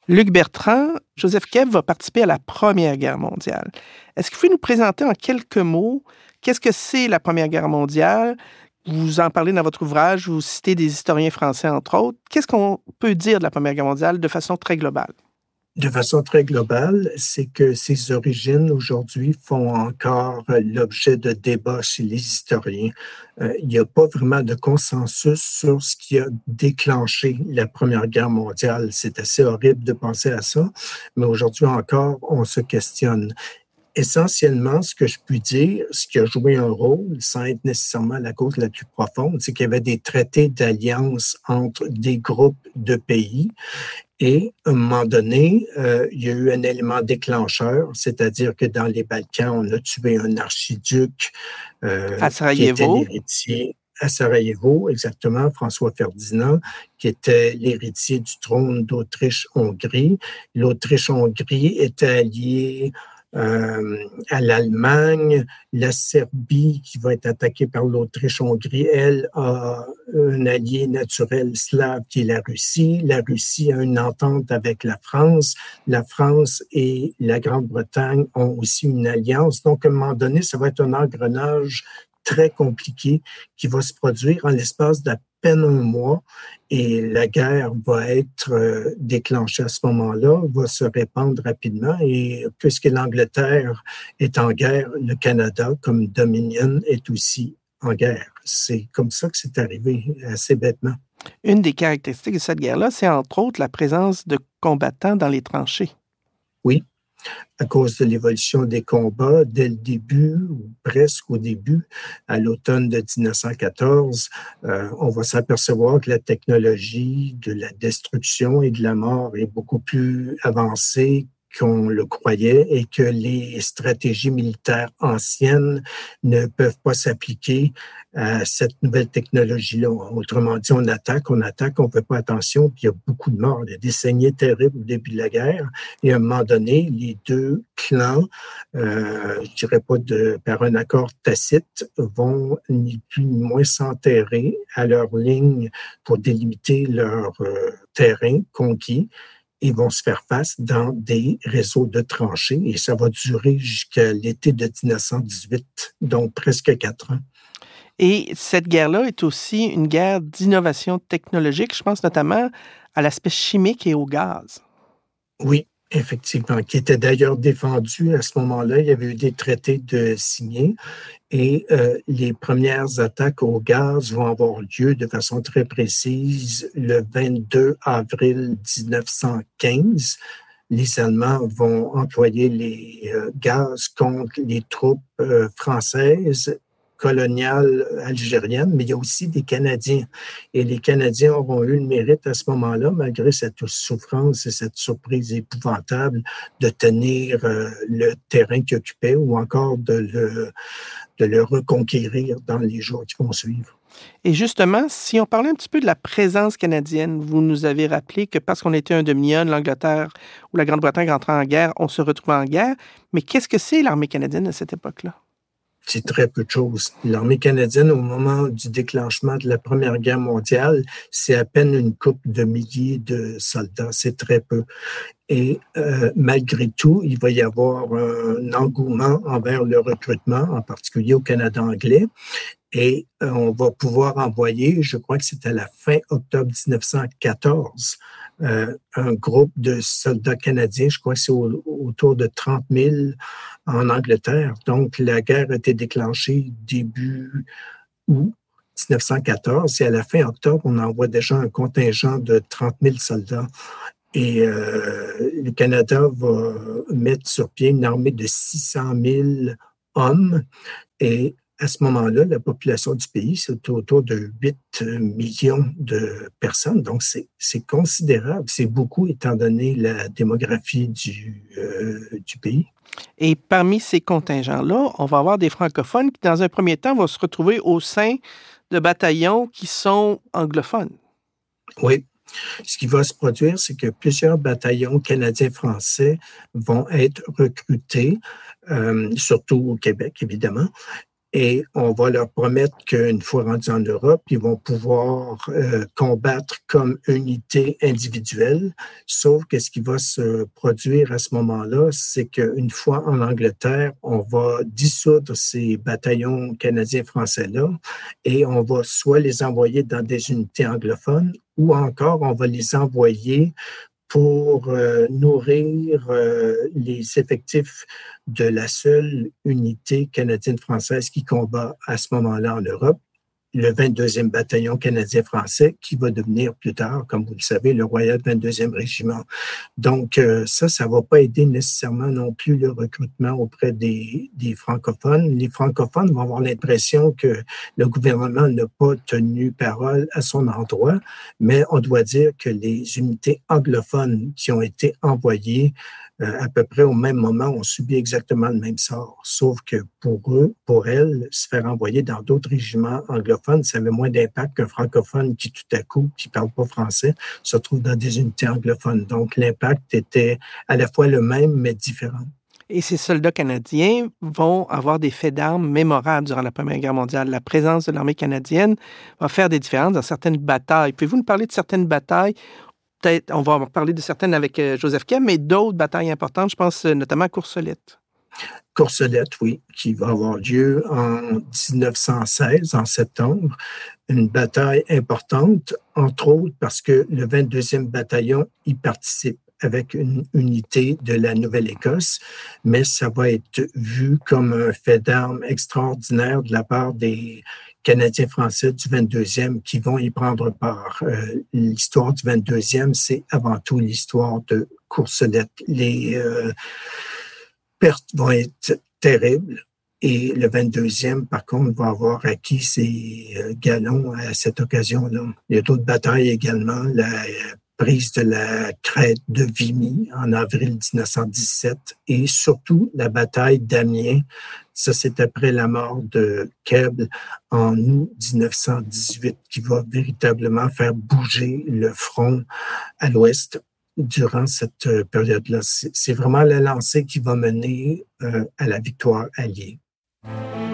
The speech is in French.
Luc Bertrand, Joseph Kiev va participer à la Première Guerre mondiale. Est-ce que vous pouvez nous présenter en quelques mots qu'est-ce que c'est la Première Guerre mondiale? Vous en parlez dans votre ouvrage, vous citez des historiens français, entre autres. Qu'est-ce qu'on peut dire de la Première Guerre mondiale de façon très globale? De façon très globale, c'est que ses origines aujourd'hui font encore l'objet de débats chez les historiens. Il n'y a pas vraiment de consensus sur ce qui a déclenché la Première Guerre mondiale. C'est assez horrible de penser à ça, mais aujourd'hui encore, on se questionne. Essentiellement, ce que je puis dire, ce qui a joué un rôle, sans être nécessairement la cause la plus profonde, c'est qu'il y avait des traités d'alliance entre des groupes de pays. Et à un moment donné, il y a eu un élément déclencheur, c'est-à-dire que dans les Balkans, on a tué un archiduc À qui était Sarajevo, l'héritier à Sarajevo, exactement, François Ferdinand, qui était l'héritier du trône d'Autriche-Hongrie. L'Autriche-Hongrie était alliée à l'Allemagne, la Serbie qui va être attaquée par l'Autriche-Hongrie, elle a un allié naturel slave qui est la Russie. La Russie a une entente avec la France. La France et la Grande-Bretagne ont aussi une alliance. Donc, à un moment donné, ça va être un engrenage très compliqué qui va se produire en l'espace d'à peine un mois et la guerre va être déclenchée à ce moment-là, va se répandre rapidement et puisque l'Angleterre est en guerre, le Canada, comme Dominion, est aussi en guerre. C'est comme ça que c'est arrivé, assez bêtement. une des caractéristiques de cette guerre-là, c'est entre autres la présence de combattants dans les tranchées. Oui, à cause de l'évolution des combats dès le début, ou presque au début, à l'automne de 1914, on va s'apercevoir que la technologie de la destruction et de la mort est beaucoup plus avancée qu'on le croyait et que les stratégies militaires anciennes ne peuvent pas s'appliquer à cette nouvelle technologie-là. Autrement dit, on attaque, on ne fait pas attention, puis il y a beaucoup de morts. Il y a des saignées terribles au début de la guerre. Et à un moment donné, les deux clans, je dirais pas par un accord tacite, vont ni plus ni moins s'enterrer à leur ligne pour délimiter leur terrain conquis. Ils vont se faire face dans des réseaux de tranchées et ça va durer jusqu'à l'été de 1918, donc presque 4 ans. Et cette guerre-là est aussi une guerre d'innovation technologique. Je pense notamment à l'aspect chimique et au gaz. Oui, effectivement, qui était d'ailleurs défendu à ce moment-là. Il y avait eu des traités de signés et les premières attaques au gaz vont avoir lieu de façon très précise le 22 avril 1915. Les Allemands vont employer les gaz contre les troupes françaises coloniales algériennes, mais il y a aussi des Canadiens. Et les Canadiens auront eu le mérite à ce moment-là, malgré cette souffrance et cette surprise épouvantable, de tenir le terrain qu'ils occupaient ou encore de le reconquérir dans les jours qui vont suivre. Et justement, si on parlait un petit peu de la présence canadienne, vous nous avez rappelé que parce qu'on était un dominion, l'Angleterre ou la Grande-Bretagne rentrait en guerre, on se retrouvait en guerre. Mais qu'est-ce que c'est l'armée canadienne à cette époque-là? C'est très peu de choses. L'armée canadienne, au moment du déclenchement de la Première Guerre mondiale, c'est à peine une couple de milliers de soldats. C'est très peu. Et malgré tout, il va y avoir un engouement envers le recrutement, en particulier au Canada anglais. Et on va pouvoir envoyer, je crois que c'est à la fin octobre 1914, un groupe de soldats canadiens, je crois que c'est autour de 30 000 en Angleterre. Donc, la guerre a été déclenchée début août 1914 et à la fin octobre, on envoie déjà un contingent de 30 000 soldats. Et le Canada va mettre sur pied une armée de 600 000 hommes et à ce moment-là, la population du pays, c'est autour de 8 millions de personnes. Donc, c'est considérable. C'est beaucoup étant donné la démographie du pays. Et parmi ces contingents-là, on va avoir des francophones qui, dans un premier temps, vont se retrouver au sein de bataillons qui sont anglophones. Oui. Ce qui va se produire, c'est que plusieurs bataillons canadiens-français vont être recrutés, surtout au Québec, évidemment. Et on va leur promettre qu'une fois rendus en Europe, ils vont pouvoir combattre comme unité individuelle. Sauf que ce qui va se produire à ce moment-là, c'est qu'une fois en Angleterre, on va dissoudre ces bataillons canadiens-français-là et on va soit les envoyer dans des unités anglophones ou encore on va les envoyer pour nourrir les effectifs de la seule unité canadienne-française qui combat à ce moment-là en Europe, le 22e bataillon canadien-français, qui va devenir plus tard, comme vous le savez, le Royal 22e Régiment. Donc, ça ne va pas aider nécessairement non plus le recrutement auprès des francophones. Les francophones vont avoir l'impression que le gouvernement n'a pas tenu parole à son endroit, mais on doit dire que les unités anglophones qui ont été envoyées à peu près au même moment, ont subi exactement le même sort. Sauf que pour eux, pour elles, se faire envoyer dans d'autres régiments anglophones, ça avait moins d'impact qu'un francophone qui, tout à coup, qui ne parle pas français, se trouve dans des unités anglophones. Donc, l'impact était à la fois le même, mais différent. Et ces soldats canadiens vont avoir des faits d'armes mémorables durant la Première Guerre mondiale. La présence de l'armée canadienne va faire des différences dans certaines batailles. Pouvez-vous nous parler de certaines batailles? Peut-être, on va en parler de certaines avec Joseph Keb, mais d'autres batailles importantes, je pense notamment à Courcelette. Courcelette, oui, qui va avoir lieu en 1916, en septembre. Une bataille importante, entre autres parce que le 22e bataillon y participe avec une unité de la Nouvelle-Écosse, mais ça va être vu comme un fait d'armes extraordinaire de la part des Canadiens français du 22e qui vont y prendre part. L'histoire du 22e, c'est avant tout l'histoire de Courcelette. Les pertes vont être terribles et le 22e, par contre, va avoir acquis ses galons à cette occasion-là. Il y a d'autres batailles également. La prise de la crête de Vimy en avril 1917 et surtout la bataille d'Amiens. Ça, c'est après la mort de Keb en août 1918 qui va véritablement faire bouger le front à l'ouest durant cette période-là. C'est vraiment la lancée qui va mener à la victoire alliée.